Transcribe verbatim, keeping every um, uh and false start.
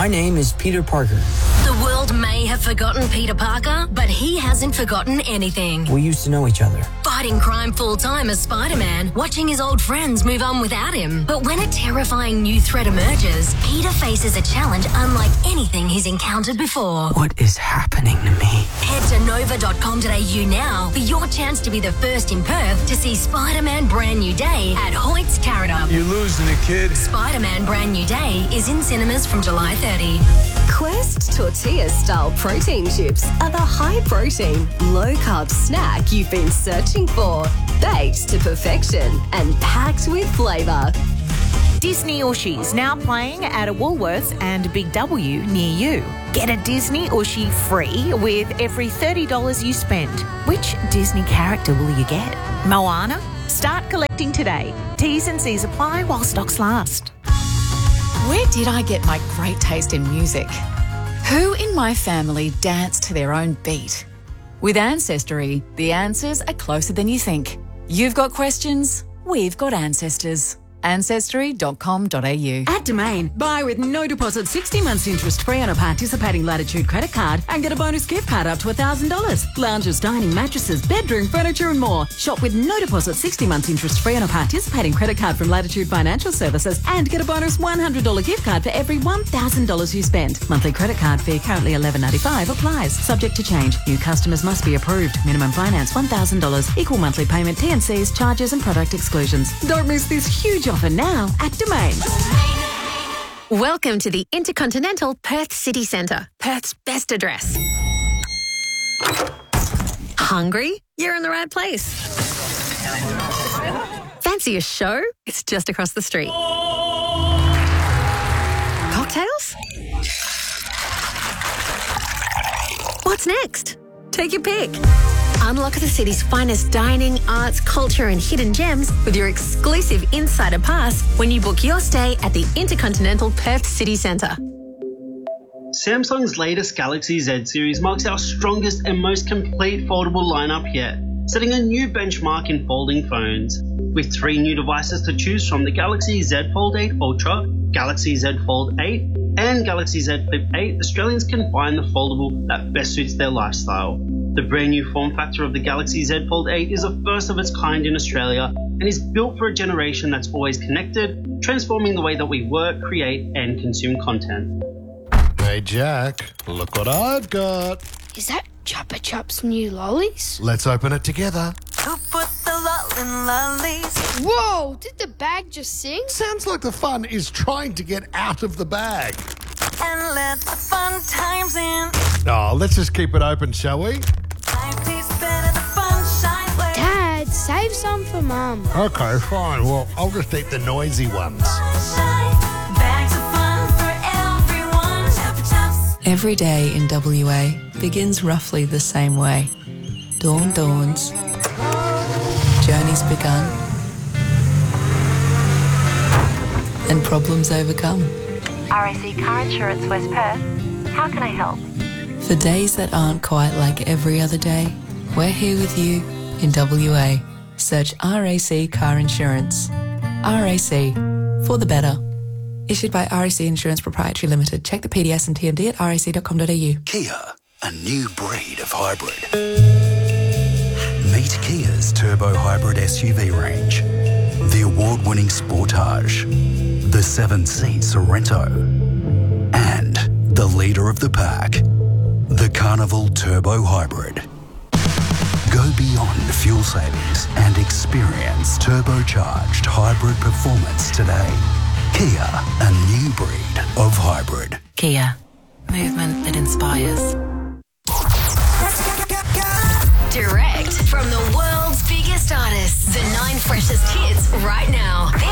My name is Peter Parker. The world may have forgotten Peter Parker, but he hasn't forgotten anything. We used to know each other. Fighting crime full-time as Spider-Man, watching his old friends move on without him. But when a terrifying new threat emerges, Peter faces a challenge unlike anything he's encountered before. What is happening to me? Head to nova dot com dot a u now for your chance to be the first in Perth to see Spider-Man Brand New Day at Hoyt's Carrot. You're losing it, kid. Spider-Man Brand New Day is in cinemas from July thirtieth. Quest tortilla-style protein chips are the high-protein, low-carb snack you've been searching for. Baked to perfection and packed with flavour. Disney Ushi's now playing at a Woolworths and Big W near you. Get a Disney Ushi free with every thirty dollars you spend. Which Disney character will you get? Moana? Start collecting today. T's and C's apply while stocks last. Where did I get my great taste in music? Who in my family danced to their own beat? With Ancestry, the answers are closer than you think. You've got questions, we've got ancestors. ancestry dot com dot a u. At Domain, buy with no deposit sixty months interest free on a participating Latitude credit card and get a bonus gift card up to one thousand dollars. Lounges, dining, mattresses, bedroom, furniture and more. Shop with no deposit sixty months interest free on a participating credit card from Latitude Financial Services and get a bonus one hundred dollars gift card for every one thousand dollars you spend. Monthly credit card fee currently eleven ninety-five applies. Subject to change. New customers must be approved. Minimum finance one thousand dollars. Equal monthly payment, T and C's, charges and product exclusions. Don't miss this huge offer now at Domain. Welcome to the Intercontinental Perth City Centre, Perth's best address. Hungry? You're in the right place. Fancy a show? It's just across the street. Cocktails? What's next? Take your pick. Unlock the city's finest dining, arts, culture and hidden gems with your exclusive Insider Pass when you book your stay at the Intercontinental Perth City Centre. Samsung's latest Galaxy Z series marks our strongest and most complete foldable lineup yet, setting a new benchmark in folding phones. With three new devices to choose from, the Galaxy Z Fold eight Ultra, Galaxy Z Fold eight and Galaxy Z Flip eight, Australians can find the foldable that best suits their lifestyle. The brand new form factor of the Galaxy Z Fold eight is a first of its kind in Australia and is built for a generation that's always connected, transforming the way that we work, create and consume content. Hey Jack, look what I've got. Is that Chupa Chups new lollies? Let's open it together. Who put the lull in lollies? Whoa, did the bag just sing? Sounds like the fun is trying to get out of the bag. And let the fun times in. Oh, let's just keep it open, shall we? Dad, save some for Mum. Okay, fine. Well, I'll just eat the noisy ones. Every day in W A begins roughly the same way. Dawn dawns. Journey's begun. And problems overcome. R A C Car Insurance West Perth. How can I help? For days that aren't quite like every other day, we're here with you in W A. Search R A C Car Insurance. R A C, for the better. Issued by R A C Insurance Proprietary Limited. Check the P D S and T M D at r a c dot com dot a u. Kia, a new breed of hybrid. Meet Kia's turbo hybrid S U V range. The award-winning Sportage, the seven-seat Sorrento, and the leader of the pack, the Carnival Turbo Hybrid. Go beyond fuel savings and experience turbocharged hybrid performance today. Kia, a new breed of hybrid. Kia, movement that inspires. Direct from the world's biggest artists, the nine freshest hits right now.